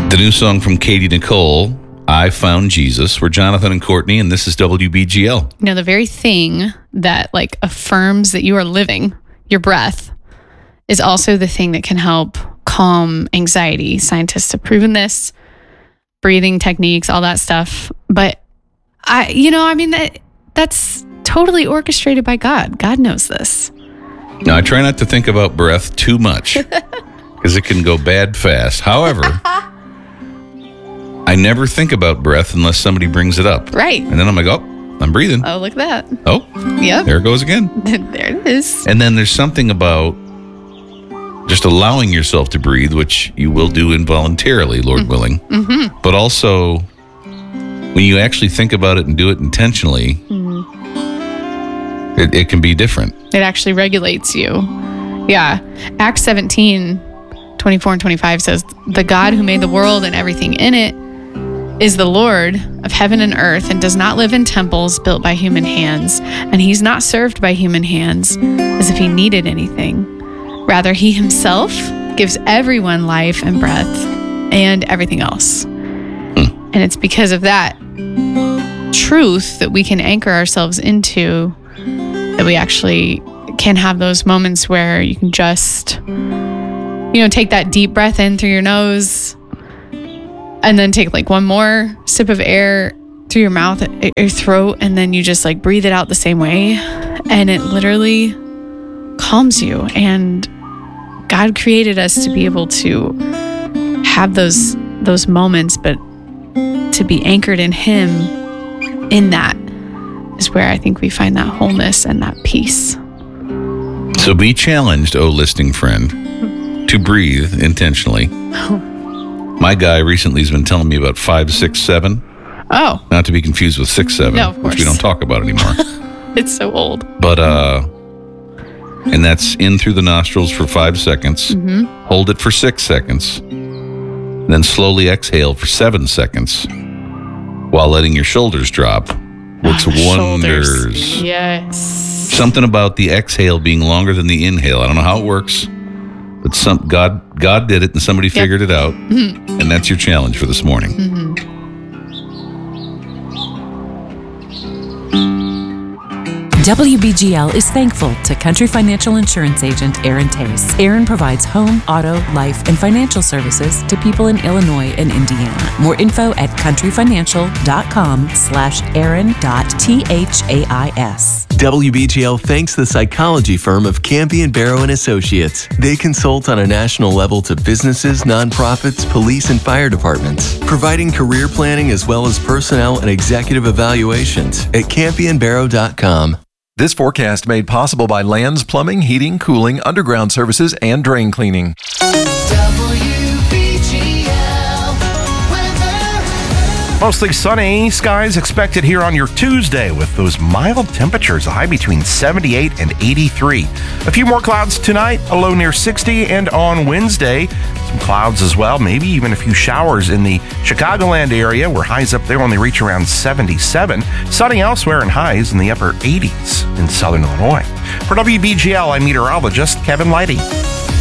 The new song from Katie Nicole, I Found Jesus. We're Jonathan and Courtney, and this is WBGL. You know, the very thing that like affirms that you are living, your breath, is also the thing that can help calm anxiety. Scientists have proven this, breathing techniques, all that stuff. But that's totally orchestrated by God. God knows this. Now, I try not to think about breath too much because it can go bad fast. However, I never think about breath unless somebody brings it up. Right. And then I'm like, oh, I'm breathing. Oh, look at that. Oh, yep. There it goes again. There it is. And then there's something about just allowing yourself to breathe, which you will do involuntarily, Lord willing. Mm-hmm. But also, when you actually think about it and do it intentionally, it can be different. It actually regulates you. Yeah. Acts 17, 24 and 25 says, the God who made the world and everything in it is the Lord of heaven and earth and does not live in temples built by human hands. And he's not served by human hands as if he needed anything. Rather, he himself gives everyone life and breath and everything else. And it's because of that truth that we can anchor ourselves into that we actually can have those moments where you can just, take that deep breath in through your nose and then take like one more sip of air through your mouth, your throat, and then you just like breathe it out the same way. And it literally calms you. And God created us to be able to have those moments, but to be anchored in him, in that is where I think we find that wholeness and that peace. So be challenged, oh listening friend, to breathe intentionally. My guy recently has been telling me about 5, 6, 7. Oh. Not to be confused with 6, 7, no, of course. which we don't talk about anymore. It's so old. But, and that's in through the nostrils for 5 seconds. Mm-hmm. Hold it for 6 seconds. Then slowly exhale for 7 seconds while letting your shoulders drop. Works wonders. Shoulders. Yes. Something about the exhale being longer than the inhale. I don't know how it works, but God did it and somebody figured it out. Mm-hmm. And that's your challenge for this morning. Mm-hmm. WBGL is thankful to Country Financial Insurance Agent Aaron Tace. Aaron provides home, auto, life, and financial services to people in Illinois and Indiana. More info at countryfinancial.com/aaron.thais. WBGL thanks the psychology firm of Campion Barrow & Associates. They consult on a national level to businesses, nonprofits, police, and fire departments, providing career planning as well as personnel and executive evaluations at campionbarrow.com. This forecast made possible by Lands Plumbing, Heating, Cooling, Underground Services, and Drain Cleaning. Mostly sunny skies expected here on your Tuesday with those mild temperatures, a high between 78 and 83. A few more clouds tonight, a low near 60, and on Wednesday, some clouds as well, maybe even a few showers in the Chicagoland area where highs up there only reach around 77. Sunny elsewhere and highs in the upper 80s in southern Illinois. For WBGL, I'm meteorologist Kevin Leidy.